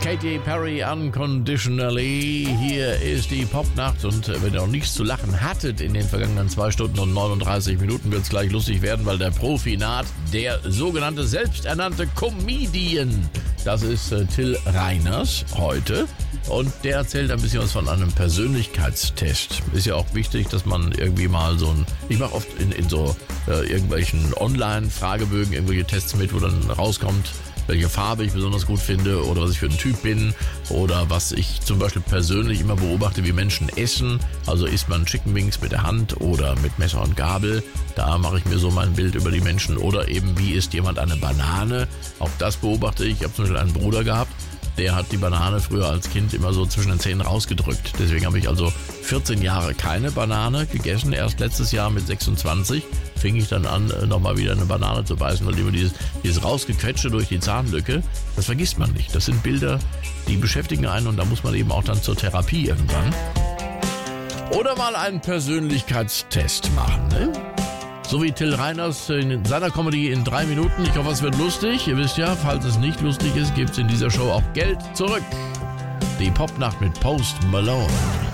Katy Perry, Unconditionally. Hier ist die Popnacht und wenn ihr noch nichts zu lachen hattet in den vergangenen 2 Stunden und 39 Minuten, wird es gleich lustig werden, weil der Profi naht, der sogenannte selbsternannte Comedian. Das ist Till Reiners heute und der erzählt ein bisschen was von einem Persönlichkeitstest. Ist ja auch wichtig, dass man irgendwie mal ich mache oft in so irgendwelchen Online-Fragebögen irgendwelche Tests mit, wo dann rauskommt, welche Farbe ich besonders gut finde oder was ich für ein Typ bin oder was ich zum Beispiel persönlich immer beobachte, wie Menschen essen. Also isst man Chicken Wings mit der Hand oder mit Messer und Gabel. Da mache ich mir so mein Bild über die Menschen. Oder eben, wie isst jemand eine Banane? Auch das beobachte ich. Ich habe zum Beispiel einen Bruder gehabt, der hat die Banane früher als Kind immer so zwischen den Zähnen rausgedrückt. Deswegen habe ich also 14 Jahre keine Banane gegessen. Erst letztes Jahr mit 26 fing ich dann an, nochmal wieder eine Banane zu beißen, weil immer dieses Rausgequetsche durch die Zahnlücke, das vergisst man nicht. Das sind Bilder, die beschäftigen einen und da muss man eben auch dann zur Therapie irgendwann. Oder mal einen Persönlichkeitstest machen, ne? So wie Till Reiners in seiner Comedy in 3 Minuten. Ich hoffe, es wird lustig. Ihr wisst ja, falls es nicht lustig ist, gibt es in dieser Show auch Geld zurück. Die Popnacht mit Post Malone.